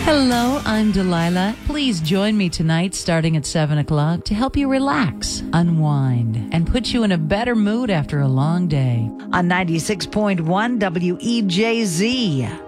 Hello, I'm Delilah. Please join me tonight starting at 7 o'clock to help you relax, unwind, and put you in a better mood after a long day on 96.1 WEJZ.